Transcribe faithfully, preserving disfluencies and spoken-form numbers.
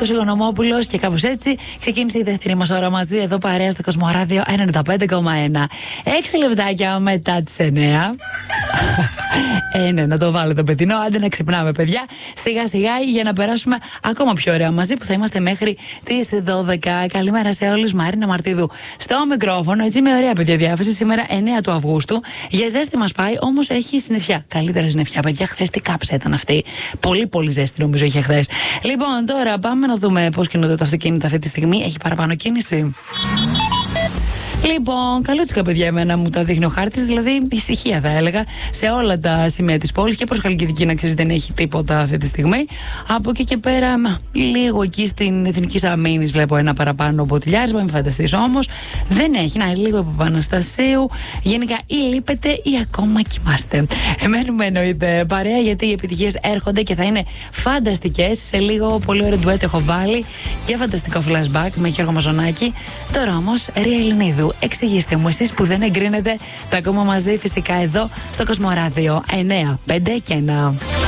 Νίκος Οικονομόπουλος και κάπως έτσι ξεκίνησε η δεύτερη μας ώρα μαζί εδώ παρέα στο Κοσμοράδιο ενενήντα πέντε κόμμα ένα. Έξι λεπτάκια μετά τις εννέα. Ε, ναι, να το βάλω το παιδινό. Άντε να ξυπνάμε, παιδιά. Σιγά σιγά για να περάσουμε ακόμα πιο ωραία μαζί που θα είμαστε μέχρι τις δώδεκα. Καλημέρα σε όλους. Μαρίνα Μαρτίδου στο μικρόφωνο. Έτσι με ωραία παιδιά διάφαση. Σήμερα εννέα του Αυγούστου. Για ζέστη μας πάει, όμως έχει συννεφιά. Καλύτερα συννεφιά, παιδιά. Χθες τι κάψα ήταν αυτή. Πολύ πολύ ζέστη νομίζω είχε χθες. Λοιπόν, τώρα πάμε να δούμε πώς κινούνται τα αυτοκίνητα αυτή τη στιγμή. Έχει παραπάνω κίνηση. Λοιπόν, καλούτσικα παιδιά, εμένα μου τα δείχνει ο χάρτης, δηλαδή ησυχία θα έλεγα σε όλα τα σημεία της πόλης και προς Χαλκιδική να ξέρεις δεν έχει τίποτα αυτή τη στιγμή. Από εκεί και πέρα, μα, λίγο εκεί στην Εθνική Αμήνης βλέπω ένα παραπάνω μποτιλιάρισμα, μην φανταστείς όμως. Δεν έχει, να λίγο από Παναστασίου. Γενικά ή λείπετε ή ακόμα κοιμάστε. Εμένουμε εννοείται παρέα γιατί οι επιτυχίες έρχονται και θα είναι φανταστικές. Σε λίγο πολύ ωραίο ντουέτ έχω βάλει και φανταστικό flashback με Γιώργο Μαζονάκη. Τώρα όμως, Ρία Ελληνίδου. Εξηγήστε μου εσείς που δεν εγκρίνετε το ακόμα μαζί φυσικά εδώ στο Κοσμοράδιο εννέα πέντε και ένα.